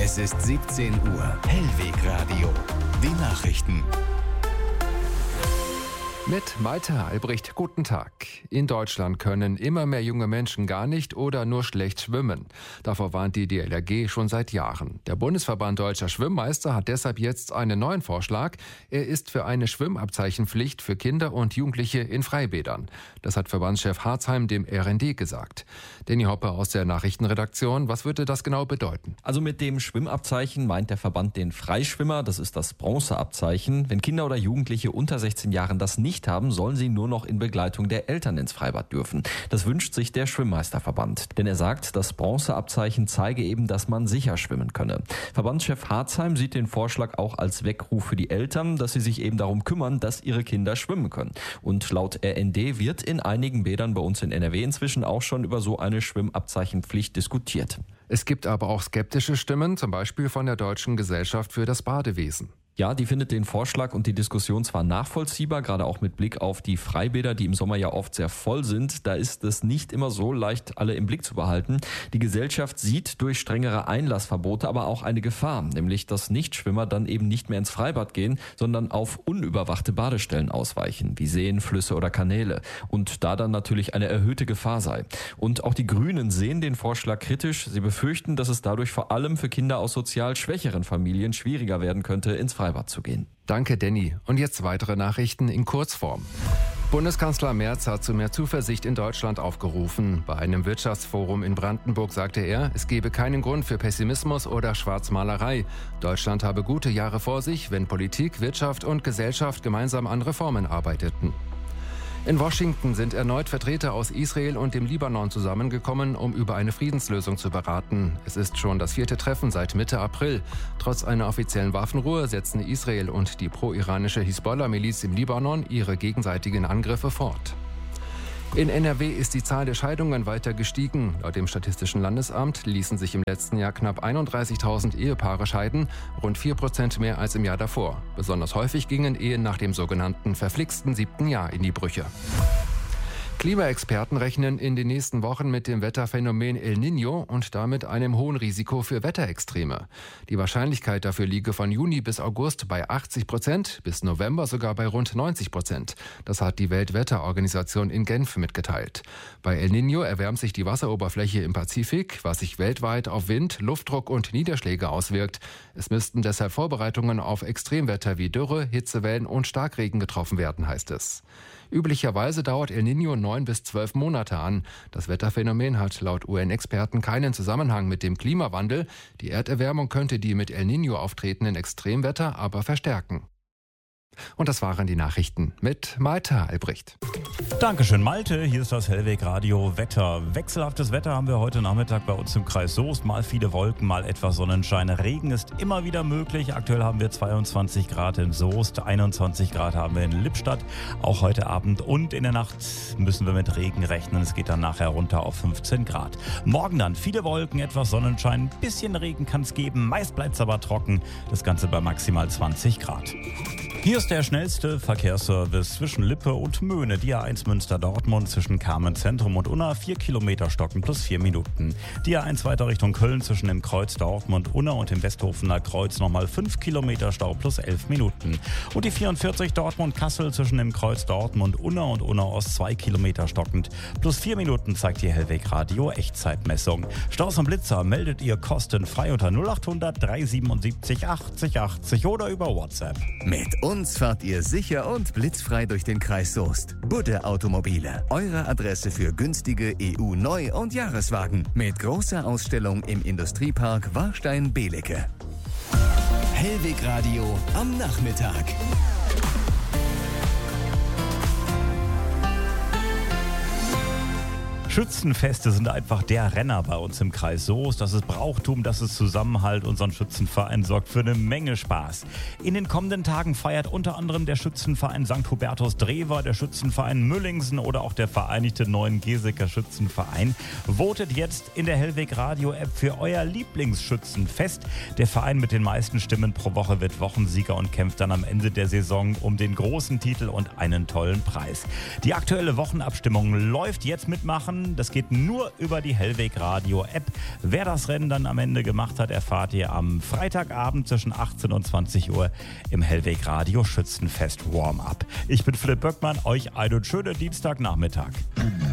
Es ist 17 Uhr. Hellwegradio. Die Nachrichten. Mit Malte Albrecht, guten Tag. In Deutschland können immer mehr junge Menschen gar nicht oder nur schlecht schwimmen. Davor warnt die DLRG schon seit Jahren. Der Bundesverband Deutscher Schwimmmeister hat deshalb jetzt einen neuen Vorschlag. Er ist für eine Schwimmabzeichenpflicht für Kinder und Jugendliche in Freibädern. Das hat Verbandschef Harzheim dem RND gesagt. Danny Hoppe aus der Nachrichtenredaktion. Was würde das genau bedeuten? Also mit dem Schwimmabzeichen meint der Verband den Freischwimmer. Das ist das Bronzeabzeichen. Wenn Kinder oder Jugendliche unter 16 Jahren das nicht haben, sollen sie nur noch in Begleitung der Eltern ins Freibad dürfen. Das wünscht sich der Schwimmmeisterverband. Denn er sagt, das Bronzeabzeichen zeige eben, dass man sicher schwimmen könne. Verbandschef Harzheim sieht den Vorschlag auch als Weckruf für die Eltern, dass sie sich eben darum kümmern, dass ihre Kinder schwimmen können. Und laut RND wird in einigen Bädern bei uns in NRW inzwischen auch schon über so eine Schwimmabzeichenpflicht diskutiert. Es gibt aber auch skeptische Stimmen, zum Beispiel von der Deutschen Gesellschaft für das Badewesen. Ja, die findet den Vorschlag und die Diskussion zwar nachvollziehbar, gerade auch mit Blick auf die Freibäder, die im Sommer ja oft sehr voll sind. Da ist es nicht immer so leicht, alle im Blick zu behalten. Die Gesellschaft sieht durch strengere Einlassverbote aber auch eine Gefahr, nämlich dass Nichtschwimmer dann eben nicht mehr ins Freibad gehen, sondern auf unüberwachte Badestellen ausweichen, wie Seen, Flüsse oder Kanäle. Und da dann natürlich eine erhöhte Gefahr sei. Und auch die Grünen sehen den Vorschlag kritisch. Sie befürchten, dass es dadurch vor allem für Kinder aus sozial schwächeren Familien schwieriger werden könnte, ins Freibad zu gehen. Danke, Danny. Und jetzt weitere Nachrichten in Kurzform. Bundeskanzler Merz hat zu mehr Zuversicht in Deutschland aufgerufen. Bei einem Wirtschaftsforum in Brandenburg sagte er, es gebe keinen Grund für Pessimismus oder Schwarzmalerei. Deutschland habe gute Jahre vor sich, wenn Politik, Wirtschaft und Gesellschaft gemeinsam an Reformen arbeiteten. In Washington sind erneut Vertreter aus Israel und dem Libanon zusammengekommen, um über eine Friedenslösung zu beraten. Es ist schon das 4. Treffen seit Mitte April. Trotz einer offiziellen Waffenruhe setzen Israel und die pro-iranische Hisbollah-Miliz im Libanon ihre gegenseitigen Angriffe fort. In NRW ist die Zahl der Scheidungen weiter gestiegen. Laut dem Statistischen Landesamt ließen sich im letzten Jahr knapp 31.000 Ehepaare scheiden, rund 4% mehr als im Jahr davor. Besonders häufig gingen Ehen nach dem sogenannten verflixten 7. Jahr in die Brüche. Klimaexperten rechnen in den nächsten Wochen mit dem Wetterphänomen El Niño und damit einem hohen Risiko für Wetterextreme. Die Wahrscheinlichkeit dafür liege von Juni bis August bei 80%, bis November sogar bei rund 90%. Das hat die Weltwetterorganisation in Genf mitgeteilt. Bei El Niño erwärmt sich die Wasseroberfläche im Pazifik, was sich weltweit auf Wind, Luftdruck und Niederschläge auswirkt. Es müssten deshalb Vorbereitungen auf Extremwetter wie Dürre, Hitzewellen und Starkregen getroffen werden, heißt es. Üblicherweise dauert El Niño 9 bis 12 Monate an. Das Wetterphänomen hat laut UN-Experten keinen Zusammenhang mit dem Klimawandel. Die Erderwärmung könnte die mit El Niño auftretenden Extremwetter aber verstärken. Und das waren die Nachrichten mit Malte Albrecht. Dankeschön, Malte. Hier ist das Hellwegradio Wetter. Wechselhaftes Wetter haben wir heute Nachmittag bei uns im Kreis Soest. Mal viele Wolken, mal etwas Sonnenschein. Regen ist immer wieder möglich. Aktuell haben wir 22 Grad in Soest, 21 Grad haben wir in Lippstadt. Auch heute Abend und in der Nacht müssen wir mit Regen rechnen. Es geht dann nachher runter auf 15 Grad. Morgen dann viele Wolken, etwas Sonnenschein. Ein bisschen Regen kann es geben. Meist bleibt es aber trocken. Das Ganze bei maximal 20 Grad. Hier ist der schnellste Verkehrsservice zwischen Lippe und Möhne. Die A1 Münster-Dortmund zwischen Kamen Zentrum und Unna 4 Kilometer stocken plus 4 Minuten. Die A1 weiter Richtung Köln zwischen dem Kreuz Dortmund-Unna und dem Westhofener Kreuz nochmal 5 Kilometer Stau plus 11 Minuten. Und die 44 Dortmund-Kassel zwischen dem Kreuz Dortmund-Unna und Unna-Ost 2 Kilometer stockend plus 4 Minuten zeigt die Hellweg-Radio Echtzeitmessung. Staus und Blitzer meldet ihr kostenfrei unter 0800 377 80 80 oder über WhatsApp. Mit uns fahrt ihr sicher und blitzfrei durch den Kreis Soest. Budde Automobile, eure Adresse für günstige EU-Neu- und Jahreswagen. Mit großer Ausstellung im Industriepark Warstein-Belecke. Hellwegradio am Nachmittag. Schützenfeste sind einfach der Renner bei uns im Kreis Soest. Das ist Brauchtum, das ist Zusammenhalt. Unser Schützenverein sorgt für eine Menge Spaß. In den kommenden Tagen feiert unter anderem der Schützenverein St. Hubertus Drewer, der Schützenverein Müllingsen oder auch der Vereinigte Neuengeseker Schützenverein. Votet jetzt in der Hellweg Radio App für euer Lieblingsschützenfest. Der Verein mit den meisten Stimmen pro Woche wird Wochensieger und kämpft dann am Ende der Saison um den großen Titel und einen tollen Preis. Die aktuelle Wochenabstimmung läuft. Jetzt mitmachen gewonnen. Das geht nur über die Hellweg Radio App. Wer das Rennen dann am Ende gemacht hat, erfahrt ihr am Freitagabend zwischen 18 und 20 Uhr im Hellweg Radio Schützenfest Warm-Up. Ich bin Philipp Böckmann, euch einen schönen Dienstagnachmittag.